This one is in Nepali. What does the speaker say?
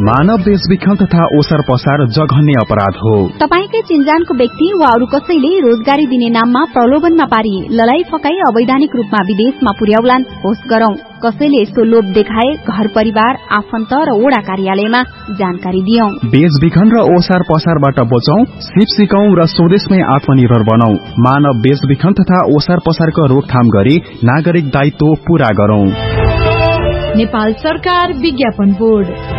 मानव बेचबिखन तथा ओसार पसार जघन्य अपराध हो। तपाईकै चिन्जानको व्यक्ति वा अरू कसैले रोजगारी दिने नाममा प्रलोभनमा पारी ललाई फकाई अवैधानिक रूपमा विदेशमा पुर्याउलान् होस् गरौं। कसैले यस्तो लोभ देखाए घर परिवार आफन्त र वडा कार्यालयमा जानकारी दियौं। बेचबिखन र ओसार पसारबाट बचौं, सिप सिकौं र स्वदेशमै आत्मनिर्भर बनौं। मानव बेचबिखन तथा ओसार पसारको रोकथाम गरी नागरिक दायित्व पूरा गरौं। नेपाल सरकार विज्ञापन बोर्ड।